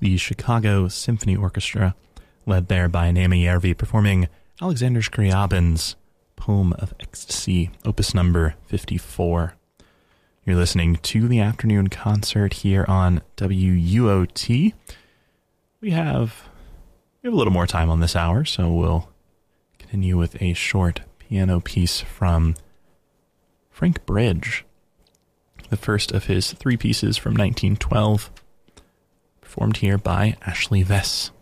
the Chicago Symphony Orchestra, led there by Naomi Järvi, performing Alexander Scriabin's Poem of Ecstasy, opus number 54. You're listening to the afternoon concert here on WUOT. We have a little more time on this hour, so we'll continue with a short piano piece from Frank Bridge, the first of his three pieces from 1912, performed here by Ashley Vess.